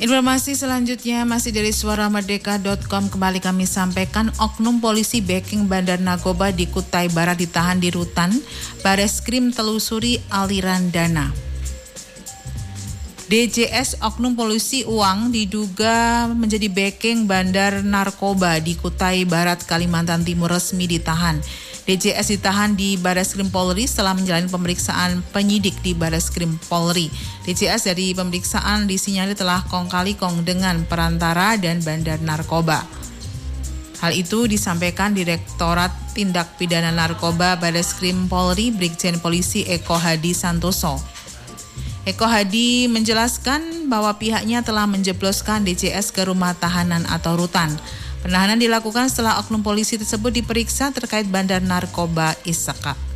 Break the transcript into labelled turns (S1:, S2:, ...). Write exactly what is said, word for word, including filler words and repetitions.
S1: Informasi selanjutnya masih dari suara merdeka dot com. Kembali kami sampaikan, oknum polisi backing bandar narkoba di Kutai Barat ditahan di rutan. Bareskrim telusuri aliran dana. D J S oknum polisi uang diduga menjadi backing bandar narkoba di Kutai Barat, Kalimantan Timur resmi ditahan. D J S ditahan di Bareskrim Polri setelah menjalani pemeriksaan penyidik di Bareskrim Polri. D J S dari pemeriksaan disinyalir telah kong kali kong dengan perantara dan bandar narkoba. Hal itu disampaikan Direktorat Tindak Pidana Narkoba Bareskrim Polri Brigjen Polisi Eko Hadi Santoso. Eko Hadi menjelaskan bahwa pihaknya telah menjebloskan D J S ke rumah tahanan atau rutan. Penahanan dilakukan setelah oknum polisi tersebut diperiksa terkait bandar narkoba Isaka.